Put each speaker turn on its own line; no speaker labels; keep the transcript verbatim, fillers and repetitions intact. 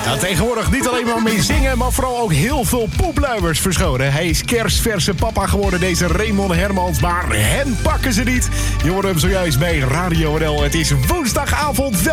Ja, tegenwoordig niet alleen maar mee zingen, maar vooral ook heel veel poepluiers verschonen. Hij is kerstverse papa geworden, deze Raymond Hermans, maar hen pakken ze niet. Je hoorde hem zojuist bij Radio N L. Het is woensdagavond.